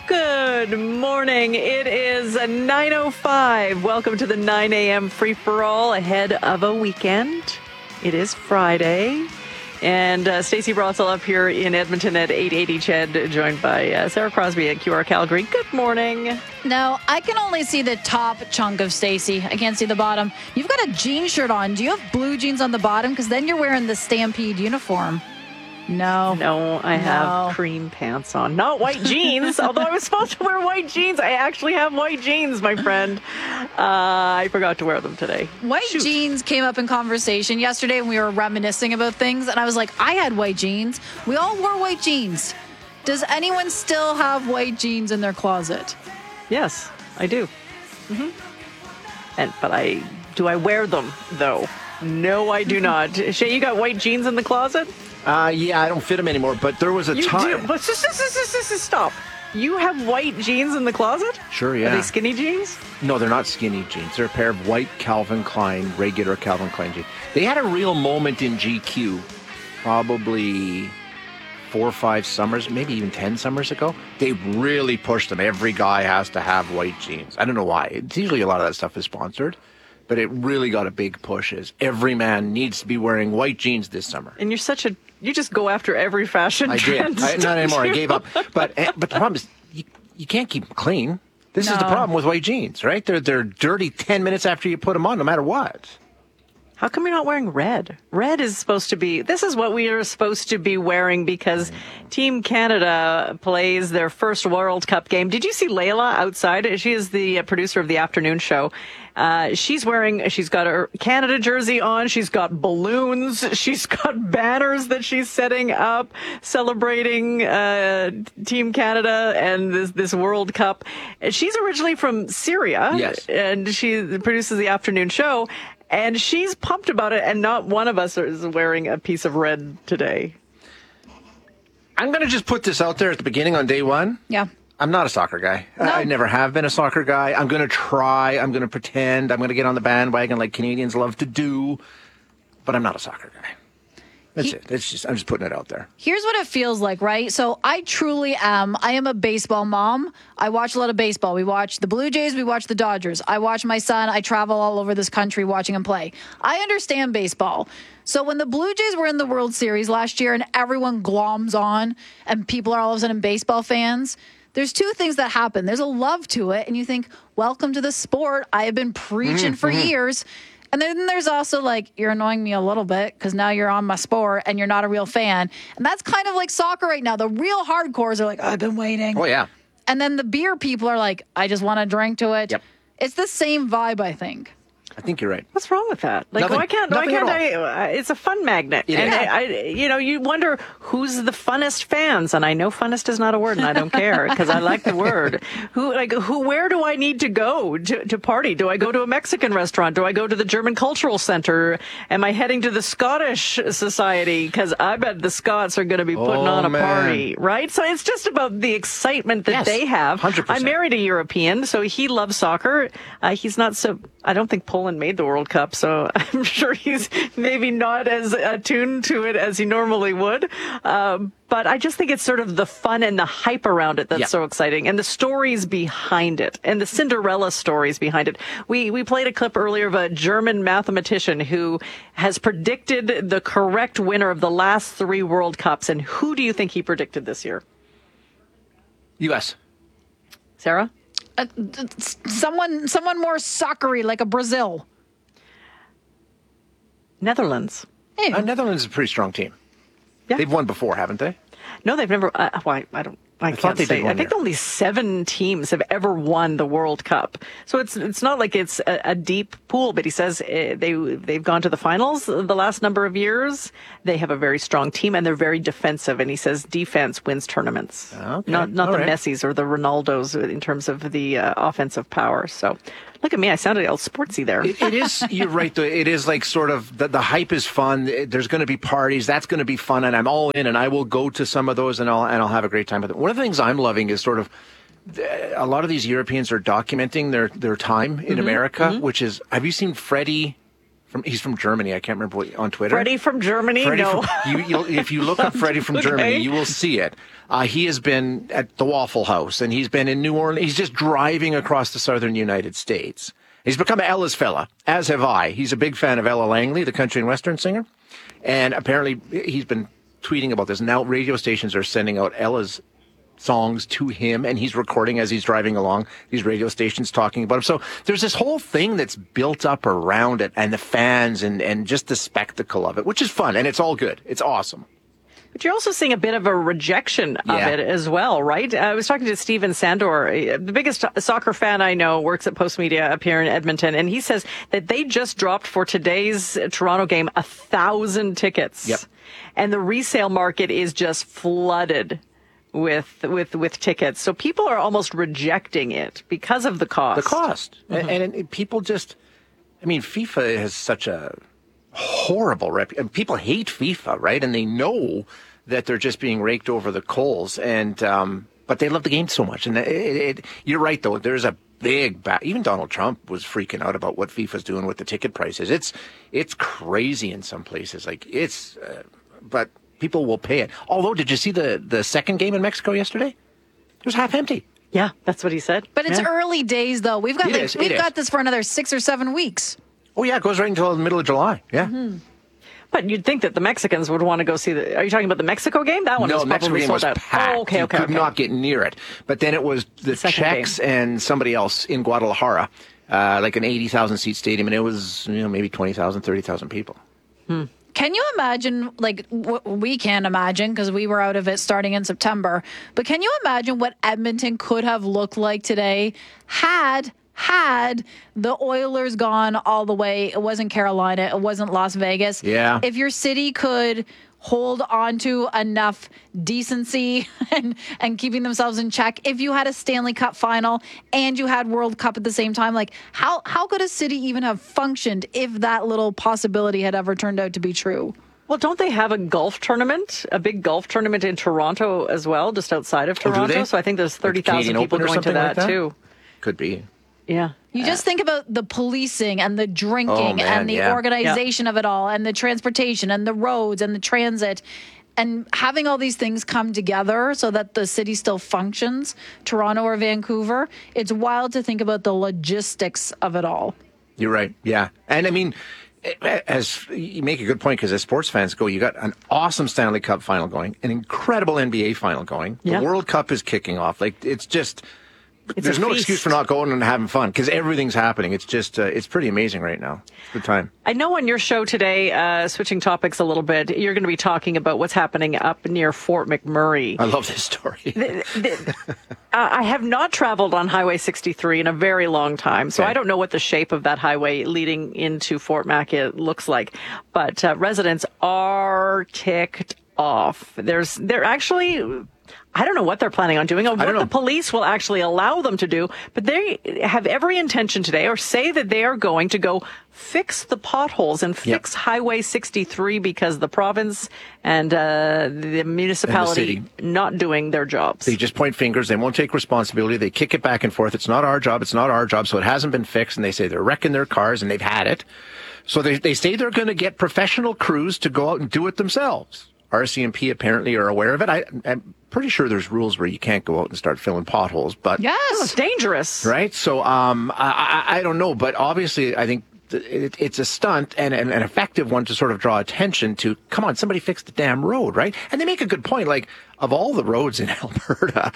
Good morning. It is 9:05. Welcome to the 9 a.m. free-for-all ahead of a weekend. It is Friday. And Stacey Brossel up here in Edmonton at 880 CHED, joined by Sarah Crosby at QR Calgary. Good morning. No, I can only see the top chunk of Stacey. I can't see the bottom. You've got a jean shirt on. Do you have blue jeans on the bottom? Because then you're wearing the Stampede uniform. No, I have cream pants on. Not white jeans, although I was supposed to wear white jeans. I actually have white jeans, my friend. I forgot to wear them today. White jeans came up in conversation yesterday when we were reminiscing about things, and I was like, I had white jeans. We all wore white jeans. Does anyone still have white jeans in their closet? Yes, I do. Mm-hmm. But do I wear them, though? No, I do not. Shay, you got white jeans in the closet? Yeah, I don't fit them anymore, but there was a time. Do. Stop. You have white jeans in the closet? Sure, yeah. Are they skinny jeans? No, they're not skinny jeans. They're a pair of white Calvin Klein, regular Calvin Klein jeans. They had a real moment in GQ, probably 4 or 5 summers, maybe even 10 summers ago. They really pushed them. Every guy has to have white jeans. I don't know why. It's usually a lot of that stuff is sponsored. But it really got a big push as every man needs to be wearing white jeans this summer. And you just go after every fashion trend. I did. Not anymore. I gave up. But the problem is you can't keep them clean. This is the problem with white jeans, right? They're dirty 10 minutes after you put them on, no matter what. How come you're not wearing red? Red is supposed to be, this is what we are supposed to be wearing because Team Canada plays their first World Cup game. Did you see Layla outside? She is the producer of the afternoon show. She's got her Canada jersey on. She's got balloons. She's got banners that she's setting up celebrating Team Canada and this World Cup. She's originally from Syria. Yes. And she produces the afternoon show. And she's pumped about it, and not one of us is wearing a piece of red today. I'm going to just put this out there at the beginning on day one. Yeah. I'm not a soccer guy. No. I never have been a soccer guy. I'm going to try. I'm going to pretend. I'm going to get on the bandwagon like Canadians love to do. But I'm not a soccer guy. That's it. I'm just putting it out there. Here's what it feels like, right? So I truly am. I am a baseball mom. I watch a lot of baseball. We watch the Blue Jays. We watch the Dodgers. I watch my son. I travel all over this country watching him play. I understand baseball. So when the Blue Jays were in the World Series last year and everyone gloms on and people are all of a sudden baseball fans, there's 2 things that happen. There's a love to it, and you think, welcome to the sport. I have been preaching for years. And then there's also like, you're annoying me a little bit because now you're on my sport and you're not a real fan. And that's kind of like soccer right now. The real hardcores are like, I've been waiting. Oh, yeah. And then the beer people are like, I just want to drink to it. Yep. It's the same vibe, I think. I think you're right. What's wrong with that? Like, Nothing, why can't I? It's a fun magnet, and you wonder who's the funnest fans. And I know funnest is not a word, and I don't care because I like the word. Where do I need to go to party? Do I go to a Mexican restaurant? Do I go to the German Cultural Center? Am I heading to the Scottish Society? Because I bet the Scots are going to be putting on a party, right? So it's just about the excitement that they have. 100%. I married a European, so he loves soccer. He's not so. I don't think Poland made the World Cup, so I'm sure he's maybe not as attuned to it as he normally would. But I just think it's sort of the fun and the hype around it that's so exciting, and the stories behind it, and the Cinderella stories behind it. We played a clip earlier of a German mathematician who has predicted the correct winner of the last 3 World Cups, and who do you think he predicted this year? U.S. Sarah? Someone more soccery, like a Brazil. Netherlands. Hey. Netherlands is a pretty strong team. Yeah. They've won before, haven't they? No, they've never. I can't say. I think only 7 teams have ever won the World Cup. So it's not like it's a deep pool. But he says they've gone to the finals the last number of years. They have a very strong team and they're very defensive. And he says defense wins tournaments. Okay. Not the Messis or the Ronaldos in terms of the offensive power. So look at me. I sounded all sportsy there. It is. You're right. Though. It is like sort of the hype is fun. There's going to be parties. That's going to be fun. And I'm all in. And I will go to some of those and I'll have a great time with it. One of the things I'm loving is sort of a lot of these Europeans are documenting their time in America, which is, have you seen Freddie? He's from Germany. I can't remember on Twitter. Freddie from Germany? No. If you look up Freddie from Germany, you will see it. He has been at the Waffle House, and he's been in New Orleans. He's just driving across the southern United States. He's become Ella's fella, as have I. He's a big fan of Ella Langley, the country and western singer. And apparently he's been tweeting about this. Now radio stations are sending out Ella's songs to him, and he's recording as he's driving along these radio stations talking about him. So there's this whole thing that's built up around it, and the fans and just the spectacle of it, which is fun, and it's all good. It's awesome. But you're also seeing a bit of a rejection of it as well, right? I was talking to Steven Sandor, the biggest soccer fan I know, works at Post Media up here in Edmonton, and he says that they just dropped for today's Toronto game 1,000 tickets. Yep. And the resale market is just flooded with tickets. So people are almost rejecting it because of the cost. The cost. Mm-hmm. And people just, I mean, FIFA has such a horrible reputation. People hate FIFA, right? And they know that they're just being raked over the coals. And but they love the game so much. And you're right, though. There's a big even Donald Trump was freaking out about what FIFA's doing with the ticket prices. It's crazy in some places. Like but people will pay it. Although, did you see the second game in Mexico yesterday? It was half empty. Yeah, that's what he said. But it's early days, though. We've got got this for another 6 or 7 weeks. Oh, yeah, it goes right until the middle of July. Yeah. Mm-hmm. But you'd think that the Mexicans would want to go see are you talking about the Mexico game? That one was Mexico probably game sold was out. packed. Oh, okay. You could not get near it. But then it was the Czechs and somebody else in Guadalajara, like an 80,000 seat stadium, and it was maybe 20,000, 30,000 people. Can you imagine, we can't imagine because we were out of it starting in September, but can you imagine what Edmonton could have looked like today had the Oilers gone all the way? It wasn't Carolina. It wasn't Las Vegas. Yeah. If your city could hold on to enough decency and keeping themselves in check, if you had a Stanley Cup final and you had World Cup at the same time, how could a city even have functioned if that little possibility had ever turned out to be true? Well, don't they have a golf tournament, a big golf tournament in Toronto as well, just outside of Toronto? Do they? So I think there's 30,000 people going to that too. Could be. Yeah. You just think about the policing and the drinking and the organization of it all and the transportation and the roads and the transit and having all these things come together so that the city still functions, Toronto or Vancouver. It's wild to think about the logistics of it all. You're right. Yeah. And I mean, as you make a good point, because as sports fans go, you got an awesome Stanley Cup final going, an incredible NBA final going. The World Cup is kicking off. It's just... There's no excuse for not going and having fun because everything's happening. It's just, it's pretty amazing right now. It's a good time. I know on your show today, switching topics a little bit, you're going to be talking about what's happening up near Fort McMurray. I love this story. I have not traveled on Highway 63 in a very long time, so I don't know what the shape of that highway leading into Fort Mac looks like. But residents are ticked off. They're actually... I don't know what they're planning on doing or what the police will actually allow them to do, but they have every intention today or say that they are going to go fix the potholes and fix Highway 63 because the province and the municipality not doing their jobs. They just point fingers. They won't take responsibility. They kick it back and forth. It's not our job. It's not our job. So it hasn't been fixed. And they say they're wrecking their cars and they've had it. So they say they're going to get professional crews to go out and do it themselves. RCMP apparently are aware of it. I'm pretty sure there's rules where you can't go out and start filling potholes, but it's dangerous, right? So I don't know, but obviously I think it's a stunt and an effective one to sort of draw attention to. Come on, somebody fix the damn road, right? And they make a good point. Like, of all the roads in Alberta,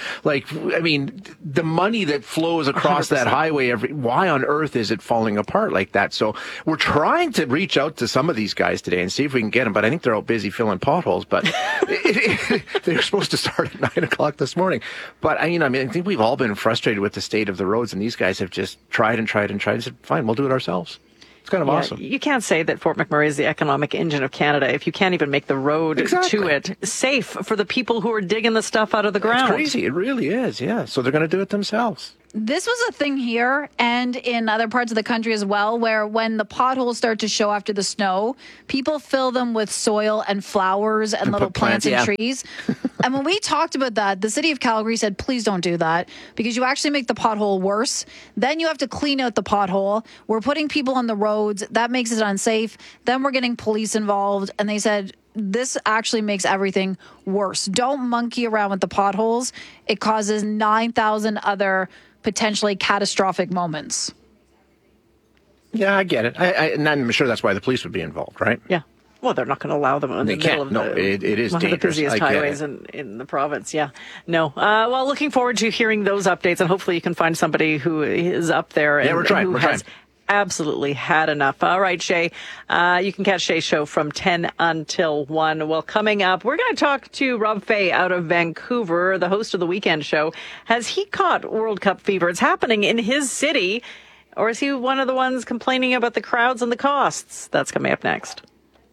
the money that flows across 100%. That highway, why on earth is it falling apart like that? So we're trying to reach out to some of these guys today and see if we can get them, but I think they're all busy filling potholes. But they're supposed to start at 9 o'clock this morning. But I think we've all been frustrated with the state of the roads, and these guys have just tried and said, fine, we'll do it ourselves. It's kind of awesome. You can't say that Fort McMurray is the economic engine of Canada if you can't even make the road to it safe for the people who are digging the stuff out of the ground. It's crazy. It really is, yeah. So they're going to do it themselves. This was a thing here and in other parts of the country as well, where when the potholes start to show after the snow, people fill them with soil and flowers and little plants and trees. And when we talked about that, the city of Calgary said, please don't do that because you actually make the pothole worse. Then you have to clean out the pothole. We're putting people on the roads. That makes it unsafe. Then we're getting police involved. And they said, this actually makes everything worse. Don't monkey around with the potholes. It causes 9,000 other potentially catastrophic moments. Yeah, I get it. And I'm sure that's why the police would be involved, right? Yeah. Well, they're not going to allow them in They the middle can't. of It is one dangerous. of the busiest I get highways it. in the province. Yeah. No. Well, looking forward to hearing those updates, and hopefully you can find somebody who is up there and we're trying. who We're has trying. absolutely had enough. All right, Shay. You can catch Shay's show from 10 until 1. Well, coming up, we're going to talk to Rob Fay out of Vancouver, the host of the Weekend Show. Has he caught World Cup fever? It's happening in his city. Or is he one of the ones complaining about the crowds and the costs? That's coming up next.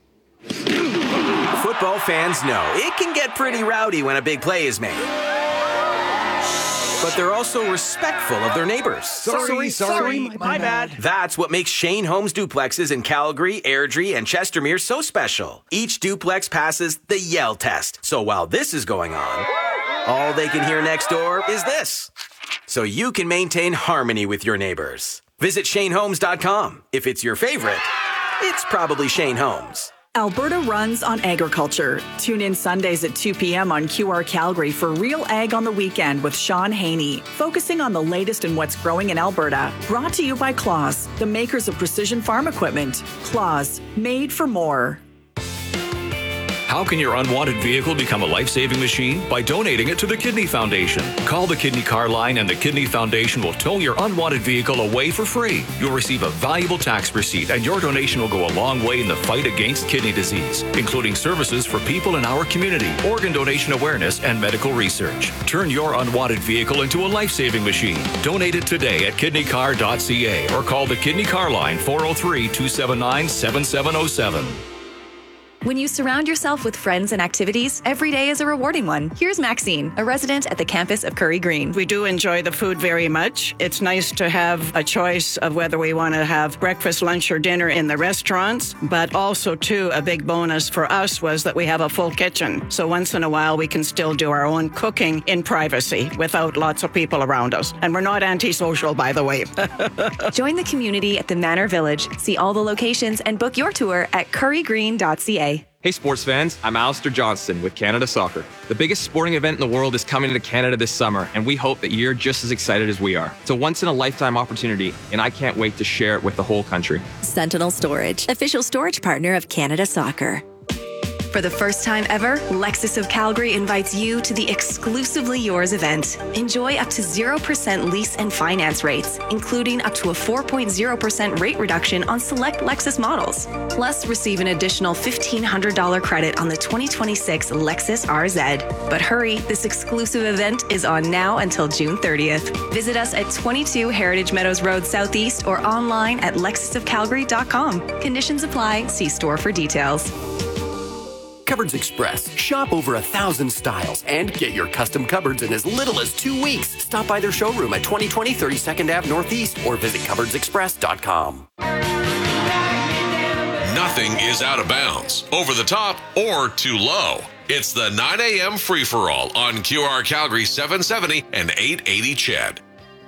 Football fans know it can get pretty rowdy when a big play is made. But they're also respectful of their neighbors. Sorry, my bad. That's what makes Shane Holmes duplexes in Calgary, Airdrie, and Chestermere so special. Each duplex passes the yell test. So while this is going on, all they can hear next door is this. So you can maintain harmony with your neighbors. Visit ShaneHolmes.com. If it's your favorite, it's probably Shane Holmes. Alberta runs on agriculture. Tune in Sundays at 2 p.m. on QR Calgary for Real Ag on the Weekend with Sean Haney, focusing on the latest in what's growing in Alberta. Brought to you by Claas, the makers of precision farm equipment. Claas, made for more. How can your unwanted vehicle become a life-saving machine? By donating it to the Kidney Foundation. Call the Kidney Car Line and the Kidney Foundation will tow your unwanted vehicle away for free. You'll receive a valuable tax receipt and your donation will go a long way in the fight against kidney disease, including services for people in our community, organ donation awareness, and medical research. Turn your unwanted vehicle into a life-saving machine. Donate it today at kidneycar.ca or call the Kidney Car Line 403-279-7707. When you surround yourself with friends and activities, every day is a rewarding one. Here's Maxine, a resident at the campus of Curry Green. We do enjoy the food very much. It's nice to have a choice of whether we want to have breakfast, lunch, or dinner in the restaurants. But also, too, a big bonus for us was that we have a full kitchen. So once in a while, we can still do our own cooking in privacy without lots of people around us. And we're not antisocial, by the way. Join the community at the Manor Village. See all the locations and book your tour at currygreen.ca. Hey sports fans, I'm Alistair Johnston with Canada Soccer. The biggest sporting event in the world is coming to Canada this summer, and we hope that you're just as excited as we are. It's a once-in-a-lifetime opportunity, and I can't wait to share it with the whole country. Sentinel Storage, official storage partner of Canada Soccer. For the first time ever, Lexus of Calgary invites you to the Exclusively Yours event. Enjoy up to 0% lease and finance rates, including up to a 4.0% rate reduction on select Lexus models. Plus, receive an additional $1,500 credit on the 2026 Lexus RZ. But hurry, this exclusive event is on now until June 30th. Visit us at 22 Heritage Meadows Road Southeast or online at lexusofcalgary.com. Conditions apply. See store for details. Cupboards Express. Shop over 1,000 styles and get your custom cupboards in as little as 2 weeks. Stop by their showroom at 2020 32nd Ave Northeast or visit cupboardsexpress.com. Nothing is out of bounds, over the top, or too low. It's the 9 a.m. free-for-all on QR Calgary 770 and 880 CHED.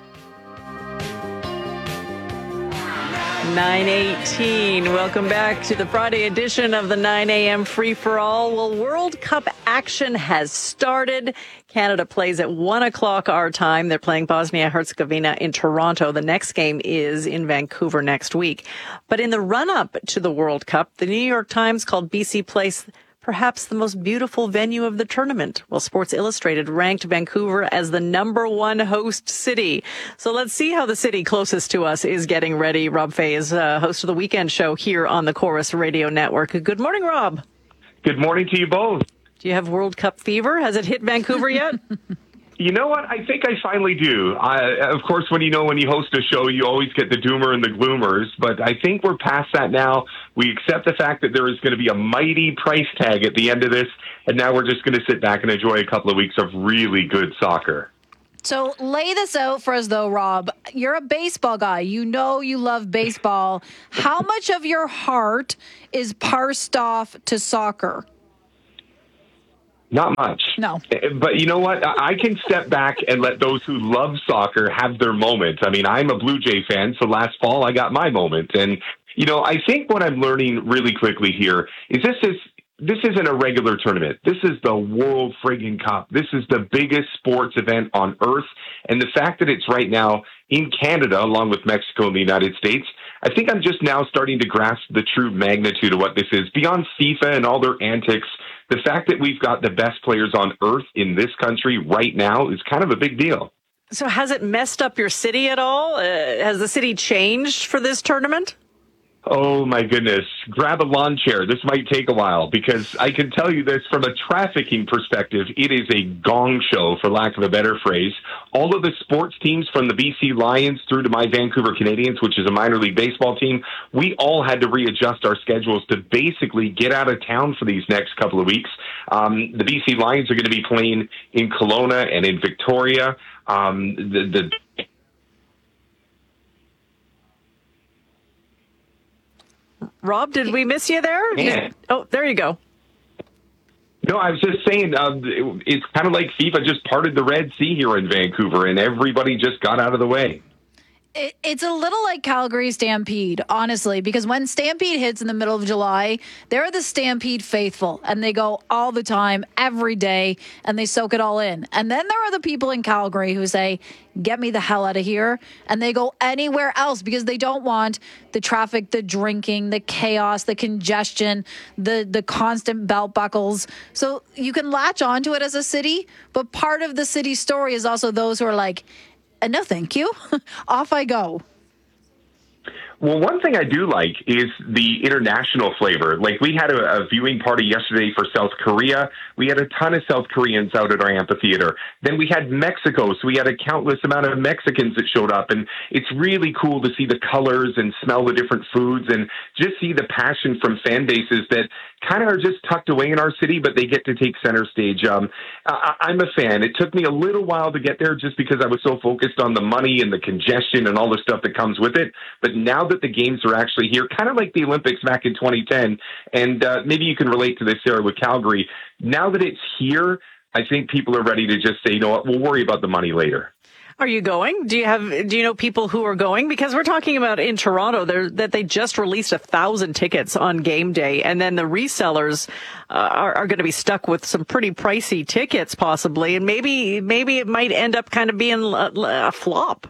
9:18. Welcome back to the Friday edition of the 9 a.m. free-for-all. Well, World Cup action has started. Canada plays at 1 o'clock our time. They're playing Bosnia-Herzegovina in Toronto. The next game is in Vancouver next week. But in the run-up to the World Cup, the New York Times called BC Place perhaps the most beautiful venue of the tournament. Well, Sports Illustrated ranked Vancouver as the #1 host city. So let's see how the city closest to us is getting ready. Rob Fay is host of the Weekend Show here on the Chorus Radio Network. Good morning, Rob. Good morning to you both. Do you have World Cup fever? Has it hit Vancouver yet? You know what? I think I finally do. Of course, when you host a show, you always get the doomer and the gloomers, but I think we're past that now. We accept the fact that there is going to be a mighty price tag at the end of this, and now we're just going to sit back and enjoy a couple of weeks of really good soccer. So lay this out for us, though, Rob. You're a baseball guy. You know you love baseball. How much of your heart is parsed off to soccer? Not much. No. But you know what? I can step back and let those who love soccer have their moment. I mean, I'm a Blue Jay fan, so last fall I got my moment. And, I think what I'm learning really quickly here is this is this isn't a regular tournament. This is the World Friggin' Cup. This is the biggest sports event on earth. And the fact that it's right now in Canada, along with Mexico and the United States, I think I'm just now starting to grasp the true magnitude of what this is. Beyond FIFA and all their antics, the fact that we've got the best players on earth in this country right now is kind of a big deal. So has it messed up your city at all? Has the city changed for this tournament? Oh, my goodness. Grab a lawn chair. This might take a while because I can tell you this from a trafficking perspective. It is a gong show, for lack of a better phrase. All of the sports teams from the BC Lions through to my Vancouver Canadians, which is a minor league baseball team, we all had to readjust our schedules to basically get out of town for these next couple of weeks. The BC Lions are going to be playing in Kelowna and in Victoria. Rob, did we miss you there? Yeah. Oh, there you go. No, I was just saying, it's kind of like FIFA just parted the Red Sea here in Vancouver, and everybody just got out of the way. It's a little like Calgary Stampede, honestly, because when Stampede hits in the middle of July, they're the Stampede faithful, and they go all the time, every day, and they soak it all in. And then there are the people in Calgary who say, get me the hell out of here, and they go anywhere else because they don't want the traffic, the drinking, the chaos, the congestion, the constant belt buckles. So you can latch onto it as a city, but part of the city story is also those who are like, no, thank you. Off I go. Well, one thing I do like is the international flavor. Like, we had a viewing party yesterday for South Korea. We had a ton of South Koreans out at our amphitheater. Then we had Mexico, so we had a countless amount of Mexicans that showed up. And it's really cool to see the colors and smell the different foods and just see the passion from fan bases that kind of are just tucked away in our city, but they get to take center stage. I'm a fan. It took me a little while to get there just because I was so focused on the money and the congestion and all the stuff that comes with it. But now that the games are actually here, kind of like the Olympics back in 2010, and maybe you can relate to this, Sarah, with Calgary. Now that it's here, I think people are ready to just say, you know what, we'll worry about the money later. Are you going? Do you know people who are going? Because we're talking about in Toronto that they just released 1,000 tickets on game day, and then the resellers are going to be stuck with some pretty pricey tickets possibly, and maybe it might end up kind of being a flop.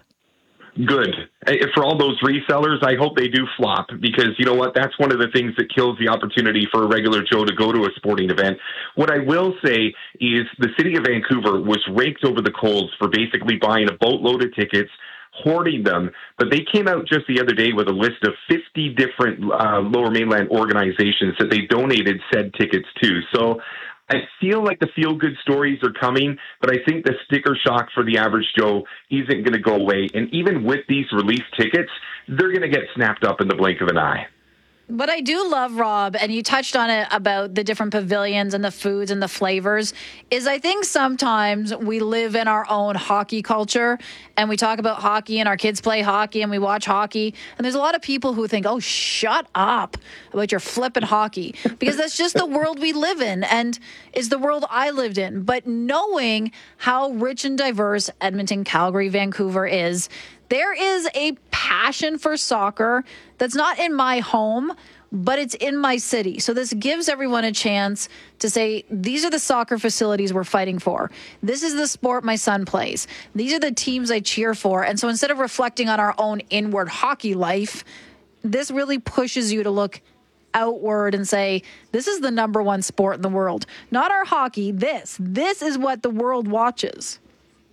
Good. For all those resellers, I hope they do flop because, you know what, that's one of the things that kills the opportunity for a regular Joe to go to a sporting event. What I will say is the city of Vancouver was raked over the coals for basically buying a boatload of tickets, hoarding them, but they came out just the other day with a list of 50 different Lower Mainland organizations that they donated said tickets to. So I feel like the feel-good stories are coming, but I think the sticker shock for the average Joe isn't going to go away. And even with these release tickets, they're going to get snapped up in the blink of an eye. What I do love, Rob, and you touched on it about the different pavilions and the foods and the flavors, is I think sometimes we live in our own hockey culture and we talk about hockey and our kids play hockey and we watch hockey. And there's a lot of people who think, oh, shut up about your flippin' hockey, because that's just the world we live in and is the world I lived in. But knowing how rich and diverse Edmonton, Calgary, Vancouver is, there is a passion for soccer that's not in my home, but it's in my city. So this gives everyone a chance to say, these are the soccer facilities we're fighting for. This is the sport my son plays. These are the teams I cheer for. And so instead of reflecting on our own inward hockey life, this really pushes you to look outward and say, this is the number one sport in the world. Not our hockey, this is what the world watches.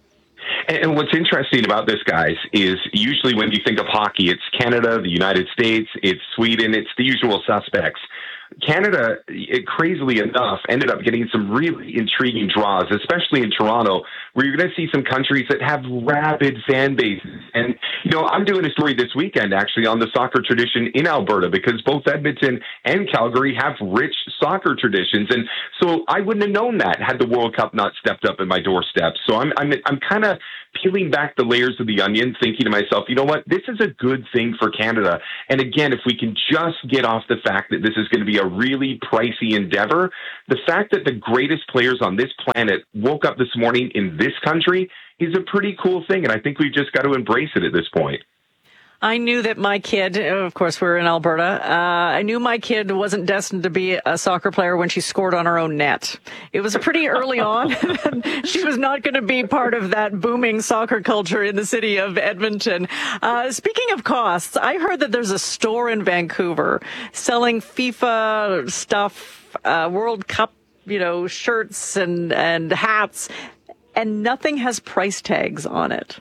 And what's interesting about this, guys, is usually when you think of hockey, it's Canada, the United States, it's Sweden, it's the usual suspects. Canada, crazily enough, ended up getting some really intriguing draws, especially in Toronto, where you're going to see some countries that have rabid fan bases. And, you know, I'm doing a story this weekend, actually, on the soccer tradition in Alberta, because both Edmonton and Calgary have rich soccer traditions. And so I wouldn't have known that had the World Cup not stepped up at my doorstep. So I'm kind of peeling back the layers of the onion, thinking to myself, you know what, this is a good thing for Canada. And again, if we can just get off the fact that this is going to be a really pricey endeavor, the fact that the greatest players on this planet woke up this morning in this country is a pretty cool thing. And I think we've just got to embrace it at this point. I knew that my kid, of course, we're in Alberta. I knew my kid wasn't destined to be a soccer player when she scored on her own net. It was pretty early on. She was not going to be part of that booming soccer culture in the city of Edmonton. Speaking of costs, I heard that there's a store in Vancouver selling FIFA stuff, World Cup, shirts and hats, and nothing has price tags on it.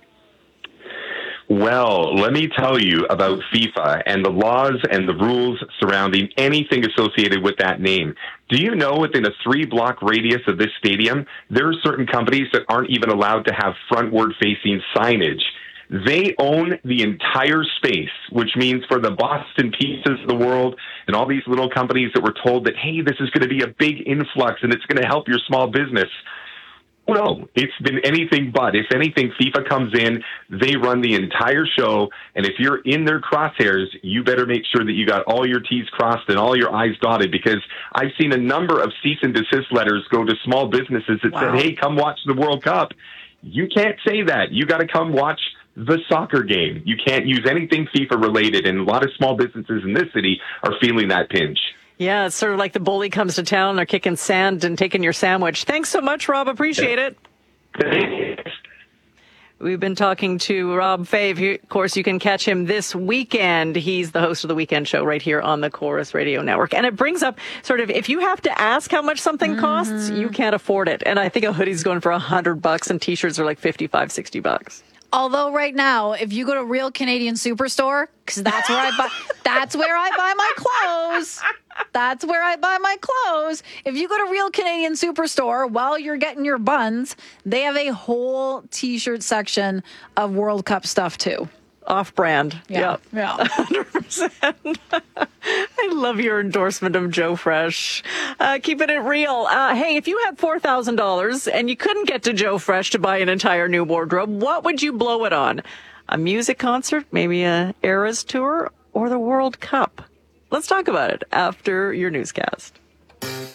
Well, let me tell you about FIFA and the laws and the rules surrounding anything associated with that name. Do you know within a 3-block radius of this stadium, there are certain companies that aren't even allowed to have frontward-facing signage? They own the entire space, which means for the Boston Pizzas of the world and all these little companies that were told that, hey, this is going to be a big influx and it's going to help your small business. No, it's been anything but. If anything, FIFA comes in, they run the entire show, and if you're in their crosshairs, you better make sure that you got all your T's crossed and all your I's dotted, because I've seen a number of cease and desist letters go to small businesses that said, hey, come watch the World Cup. You can't say that. You got to come watch the soccer game. You can't use anything FIFA related, and a lot of small businesses in this city are feeling that pinch. Yeah, it's sort of like the bully comes to town, they're kicking sand and taking your sandwich. Thanks so much, Rob. Appreciate it. We've been talking to Rob Fave. Of course, you can catch him this weekend. He's the host of the Weekend Show right here on the Chorus Radio Network. And it brings up sort of, if you have to ask how much something costs, you can't afford it. And I think a hoodie's going for $100 and t-shirts are like $55-$60. Although right now, if you go to Real Canadian Superstore, because that's where I buy my clothes. That's where I buy my clothes. If you go to Real Canadian Superstore while you're getting your buns, they have a whole t-shirt section of World Cup stuff too. Off-brand. Yeah. 100%. I love your endorsement of Joe Fresh. Keeping it real. Hey, if you had $4,000 and you couldn't get to Joe Fresh to buy an entire new wardrobe, what would you blow it on? A music concert, maybe a Eras tour, or the World Cup? Let's talk about it after your newscast.